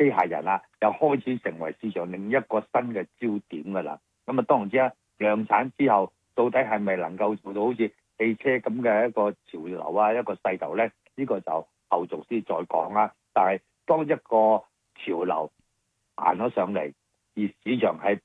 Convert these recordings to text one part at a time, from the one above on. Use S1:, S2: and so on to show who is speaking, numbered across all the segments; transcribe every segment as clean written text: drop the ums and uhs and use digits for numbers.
S1: 械人啊，又開始成為市場另一個新嘅焦點㗎啦。咁當然之啦，量產之後到底係咪能夠做到好似汽車咁嘅一個潮流啊，一個勢頭呢？呢個就後續先再講啦。但係當一個潮流行咗上嚟，而市場係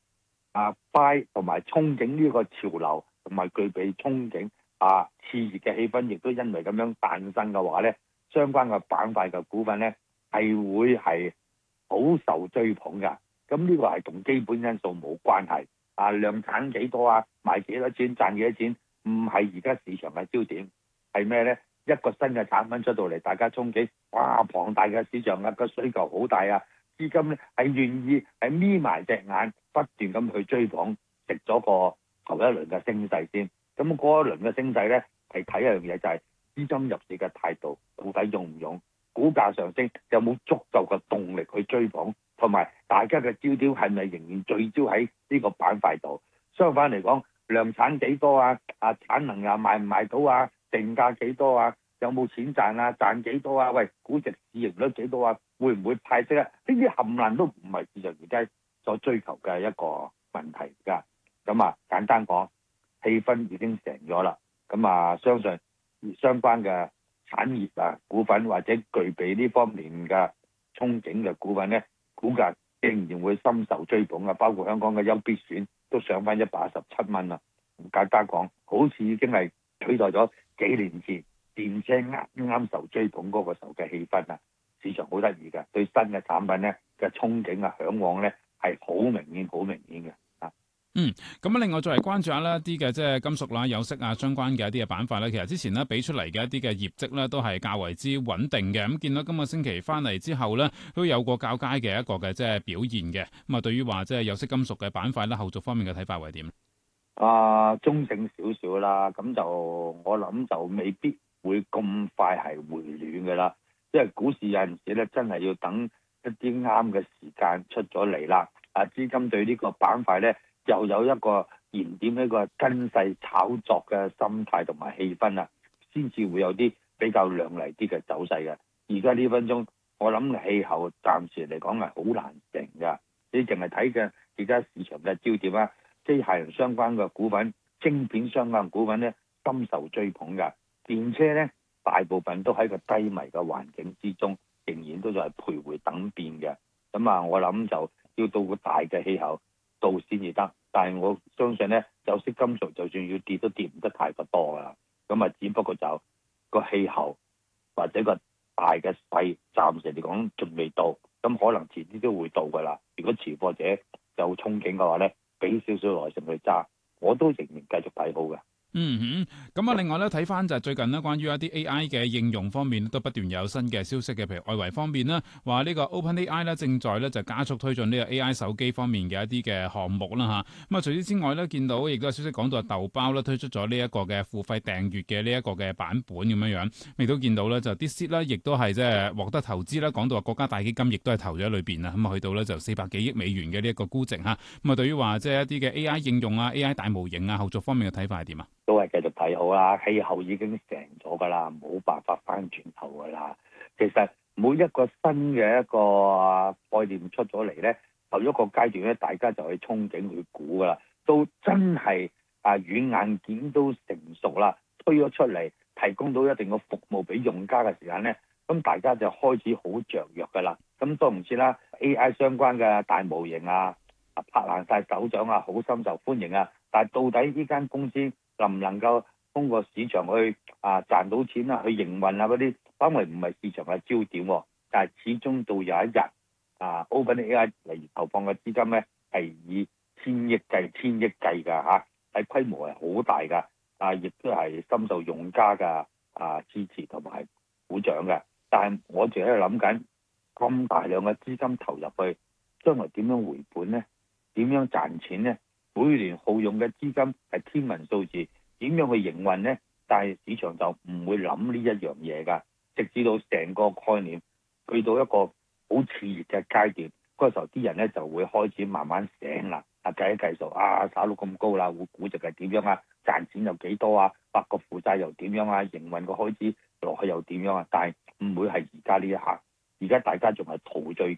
S1: buy 同埋憧憬呢個潮流，同埋具備憧憬熾熱嘅氣氛，亦都因為咁樣誕生嘅話呢，相關嘅板塊嘅股份呢，係會係好受追捧㗎。咁呢個係同基本因素冇關係。量產幾多啊，賣幾多錢，賺幾多錢，唔係而家市場嘅焦點，係咩呢？一個新嘅產品出到嚟，大家憧憬，哇！龐大嘅市場個需求好大啊，資金咧係願意係眯埋隻眼，不斷咁去追捧，食咗個頭一輪嘅升勢先。咁嗰一輪嘅升勢咧，係睇一樣嘢，就係資金入市嘅態度，到底勇唔勇？股價上升有冇足夠嘅動力去追捧？同埋大家嘅焦點係咪仍然聚焦喺呢個板塊度？相反嚟講，量產幾多啊？產能又賣唔賣到啊？定價幾多啊？有冇錢賺啊？賺幾多啊？喂，估值市盈率幾多啊？會唔會派息啊？呢啲冚唪唥都唔係市場而家所追求嘅一個問題㗎。咁簡單講，氣氛已經成咗啦。咁相信相關嘅產業股份或者具備呢方面嘅憧憬嘅股份咧，股價仍然會深受追捧啊！包括香港嘅優必選都上翻117蚊啦。簡單講，好似已經係取代咗幾年前電車啱啱受追捧嗰個時候嘅氣氛啊！市場好得意嘅，對新嘅產品咧嘅憧憬嚮往咧係好明顯、好明顯嘅。
S2: 咁另外再嚟關注下呢一啲嘅即係金屬啦、有色相關嘅一啲嘅板塊咧，其實之前咧俾出嚟嘅一啲嘅業績咧都係較為之穩定嘅。咁見到今個星期翻嚟之後咧，都有個較佳嘅一個嘅即係表現嘅。咁對於話即係有色金屬嘅板塊咧，後續方面嘅睇法會點？
S1: 中性少少啦，咁就我諗就未必會咁快係回暖嘅啦，因為股市有陣時咧真係要等一啲啱嘅時間出咗嚟啦。資金對呢個板塊咧又有一個燃點一個跟勢炒作嘅心態同埋氣氛先至會有啲比較亮麗啲嘅走勢嘅。而家呢分鐘，我諗氣候暫時嚟講係好難定㗎。你淨係睇嘅而家市場嘅焦點機械人相關嘅股份、晶片相關嘅股份咧，深受追捧㗎。電車咧，大部分都喺個低迷嘅環境之中，仍然都係徘徊等變嘅。咁我諗就要到個大嘅氣候到先至得。但係我相信咧，有色金屬就算要跌都跌唔得太過多啦。只不過就個氣候或者個大嘅勢，暫時嚟講仲未到，咁可能遲啲都會到㗎啦。如果持貨者有憧憬嘅話咧，俾少少耐性去揸，我都仍然繼續睇好嘅。
S2: 咁另外咧睇翻就係最近咧關於一啲 AI 嘅應用方面都不斷有新嘅消息嘅，譬如外圍方面啦，話呢個 OpenAI 咧正在咧就加速推進呢個 AI 手機方面嘅一啲嘅項目啦嚇。除此之外咧，見到亦都有消息講到豆包咧推出咗呢一個嘅付費訂閱嘅呢一個嘅版本咁樣，亦都見到咧就啲 seed 咧亦都係即係獲得投資啦，講到話國家大基金亦都係投咗喺裏邊啊，去到咧就400幾億美元嘅呢一個估值嚇。對於話即係一啲嘅 AI 應用AI 大模型後續方面嘅睇法係點啊？
S1: 都係繼續睇好啦，氣候已經成咗㗎啦，冇辦法翻轉頭㗎啦。其實每一個新嘅一個概念出咗嚟咧，頭一個階段咧，大家就去憧憬去估㗎啦。到真係軟硬件都成熟啦，推咗出嚟，提供到一定嘅服務俾用家嘅時間咧，咁大家就開始好雀躍㗎啦。咁都唔知啦 ，AI 相關嘅大模型拍爛晒手掌好深受歡迎但係到底呢間公司能唔能夠通過市場去賺到錢去營運嗰啲，反為唔係市場嘅焦點但係始終到有一日OpenAI 嚟投放嘅資金咧係以千億計㗎喺規模係好大㗎亦都係深受用家嘅支持同埋鼓掌嘅。但係我仲喺度諗緊，咁大量嘅資金投入去，將來點樣回本呢？點樣賺錢呢？每年耗用嘅資金係天文數字，點樣去營運呢？但係市場就唔會諗呢一樣嘢㗎，直至到成個概念去到一個好熾熱嘅階段，嗰時候啲人咧就會開始慢慢醒啦。計一計數炒到咁高啦，會估值係點樣賺錢又幾多發個負債又點樣營運個開支落去又點樣但係唔會係而家呢一刻，而家大家仲係陶醉緊